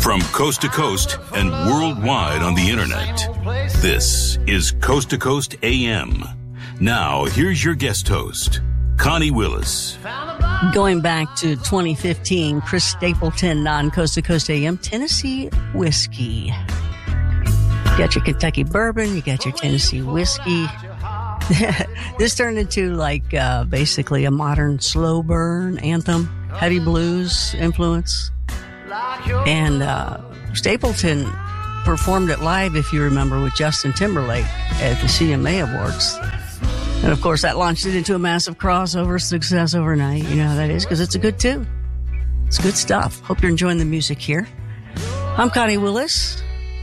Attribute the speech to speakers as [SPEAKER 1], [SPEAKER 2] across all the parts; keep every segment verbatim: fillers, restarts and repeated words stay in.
[SPEAKER 1] From coast to coast and worldwide on the internet, this is Coast to Coast A M. Now, here's your guest host, Connie Willis.
[SPEAKER 2] Going back to twenty fifteen, Chris Stapleton on Coast to Coast A M, Tennessee whiskey. You got your Kentucky bourbon, you got your Tennessee whiskey. This turned into like uh, basically a modern slow burn anthem, heavy blues influence. And uh, Stapleton performed it live, if you remember, with Justin Timberlake at the C M A Awards. And, of course, that launched it into a massive crossover success overnight. You know how that is, because it's a good tune. It's good stuff. Hope you're enjoying the music here. I'm Connie Willis.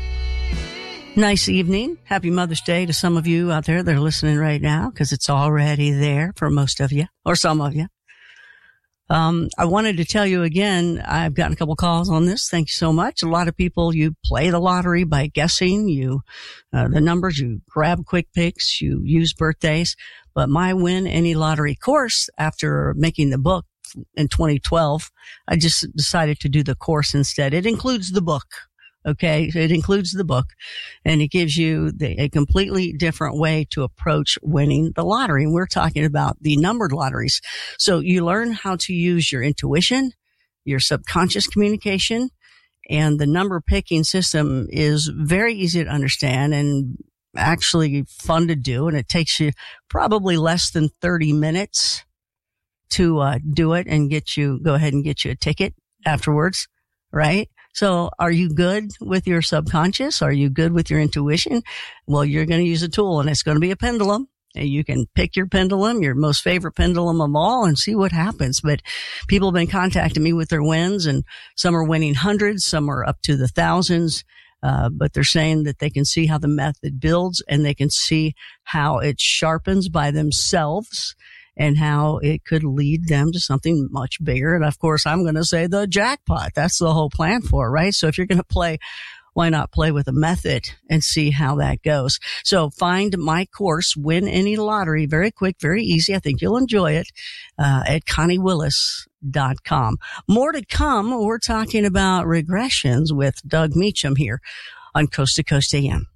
[SPEAKER 2] Nice evening. Happy Mother's Day to some of you out there that are listening right now, because it's already there for most of you, or some of you. Um, I wanted to tell you again, I've gotten a couple calls on this. Thank you so much. A lot of people, you play the lottery by guessing, you, uh, the numbers, you grab quick picks, you use birthdays. But my Win Any Lottery course, after making the book in twenty twelve, I just decided to do the course instead. It includes the book. Okay. It includes the book, and it gives you the, a completely different way to approach winning the lottery. And we're talking about the numbered lotteries. So you learn how to use your intuition, your subconscious communication, and the number picking system is very easy to understand and actually fun to do. And it takes you probably less than thirty minutes to uh, do it and get you, go ahead and get you a ticket afterwards, right? So are you good with your subconscious? Are you good with your intuition? Well, you're going to use a tool, and it's going to be a pendulum. And you can pick your pendulum, your most favorite pendulum of all, and see what happens. But people have been contacting me with their wins, and some are winning hundreds, some are up to the thousands. Uh, but they're saying that they can see how the method builds, and they can see how it sharpens by themselves, and how it could lead them to something much bigger. And of course, I'm going to say the jackpot. That's the whole plan for it, right? So if you're going to play, why not play with a method and see how that goes? So find my course, Win Any Lottery, very quick, very easy. I think you'll enjoy it, uh, at connie willis dot com. More to come. We're talking about regressions with Doug Meacham here on Coast to Coast A M.